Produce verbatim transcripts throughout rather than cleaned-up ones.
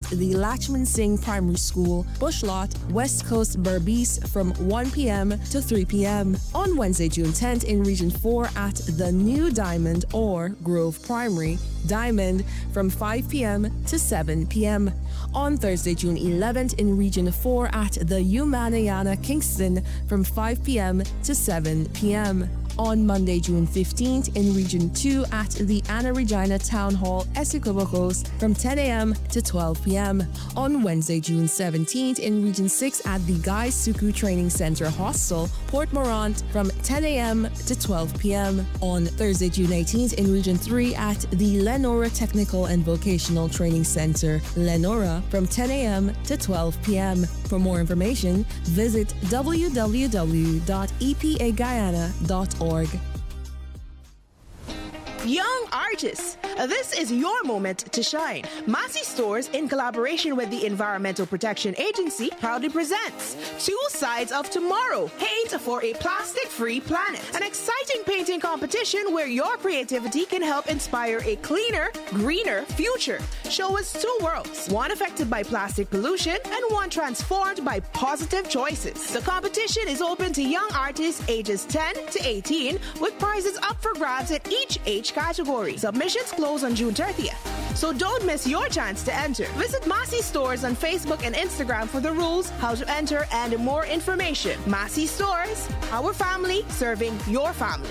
the Lachman Singh Primary School, Bushlot, West Coast, Berbice from one p.m. to three p.m. On Wednesday, June tenth in Region four at the New Diamond or Grove Primary, Diamond from five p.m. to seven p.m. On Thursday, June eleventh in Region four at the Umanayana Kingston from five p.m. to seven p.m. On Monday, June fifteenth in Region two at the Anna Regina Town Hall, Essequibo from ten a.m. to twelve p.m. On Wednesday, June seventeenth in Region six at the Guy Suku Training Center Hostel, Port Morant from ten a.m. to twelve p.m. On Thursday, June eighteenth in Region three at the Lenora Technical and Vocational Training Center, Lenora from ten a.m. to twelve p.m. For more information, visit w w w dot e p a guyana dot org. Young artists, this is your moment to shine. Massey Stores, in collaboration with the Environmental Protection Agency, proudly presents Two Sides of Tomorrow, Paint for a Plastic-Free Planet. An exciting painting competition where your creativity can help inspire a cleaner, greener future. Show us two worlds, one affected by plastic pollution and one transformed by positive choices. The competition is open to young artists ages ten to eighteen, with prizes up for grabs at each age category. Submissions close on June thirtieth, so don't miss your chance to enter. Visit Massey Stores on Facebook and Instagram for the rules, how to enter, and more information. Massey Stores, our family serving your family.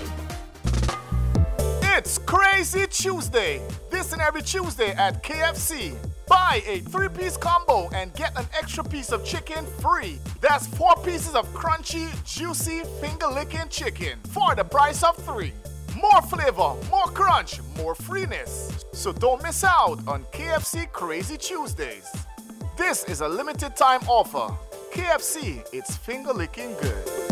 It's Crazy Tuesday. This and every Tuesday at K F C. Buy a three-piece combo and get an extra piece of chicken free. That's four pieces of crunchy, juicy, finger-licking chicken for the price of three. More flavor, more crunch, more freeness. So don't miss out on K F C Crazy Tuesdays. This is a limited time offer. K F C, it's finger-licking good.